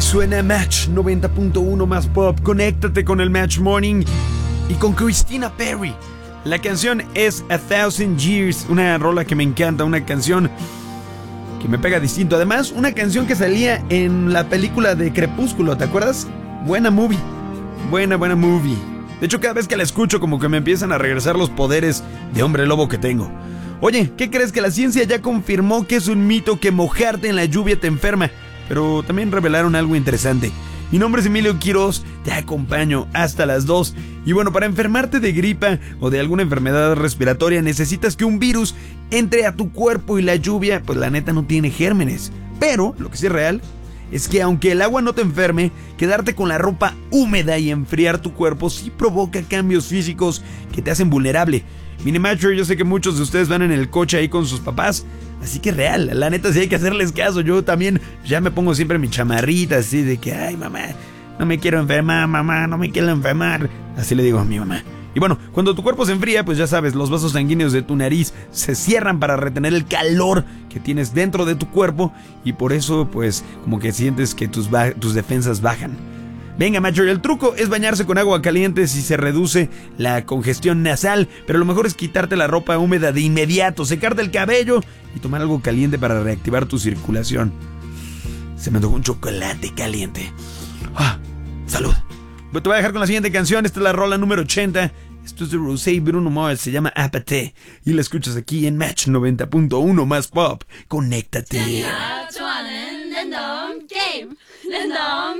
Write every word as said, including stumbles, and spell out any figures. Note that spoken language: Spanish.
Suena Match noventa punto uno más pop. Conéctate con el Match Morning y con Christina Perri. La canción es A Thousand Years, una rola que me encanta, una canción que me pega distinto. Además, una canción que salía en la película de Crepúsculo, ¿te acuerdas? Buena movie, buena, buena movie. De hecho, cada vez que la escucho como que me empiezan a regresar los poderes de hombre lobo que tengo. Oye, ¿qué crees? Que la ciencia ya confirmó que es un mito que mojarte en la lluvia te enferma. Pero también revelaron algo interesante. Mi nombre es Emilio Quiroz, te acompaño hasta las dos. Y bueno, para enfermarte de gripa o de alguna enfermedad respiratoria necesitas que un virus entre a tu cuerpo, y la lluvia, pues la neta no tiene gérmenes. Pero lo que sí es real es que aunque el agua no te enferme, quedarte con la ropa húmeda y enfriar tu cuerpo sí provoca cambios físicos que te hacen vulnerable. Minimatcher, yo sé que muchos de ustedes van en el coche ahí con sus papás, así que real, la neta sí hay que hacerles caso. Yo también ya me pongo siempre mi chamarrita así de que, ay mamá, no me quiero enfermar, mamá, no me quiero enfermar. Así le digo a mi mamá. Y bueno, cuando tu cuerpo se enfría, pues ya sabes, los vasos sanguíneos de tu nariz se cierran para retener el calor que tienes dentro de tu cuerpo, y por eso pues como que sientes que tus, ba- tus defensas bajan. Venga, macho, el truco es bañarse con agua caliente si se reduce la congestión nasal, pero lo mejor es quitarte la ropa húmeda de inmediato, secarte el cabello y tomar algo caliente para reactivar tu circulación. Se me antojó un chocolate caliente. ¡Ah! ¡Salud! Te voy a dejar con la siguiente canción. Esta es la rola número ochenta. Esto es de Rosé y Bruno Mars, se llama Apathy, y la escuchas aquí en Match noventa punto uno más pop. Conéctate.